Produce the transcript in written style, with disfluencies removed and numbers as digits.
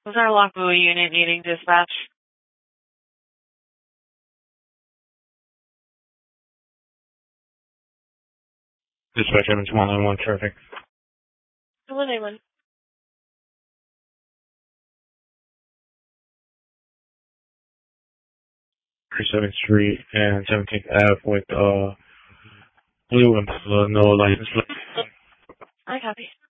Was our lock buoy unit needing dispatch? Dispatch Evans 191 traffic. 191. 37th Street and 17th Ave with blue and no license plate. I copy.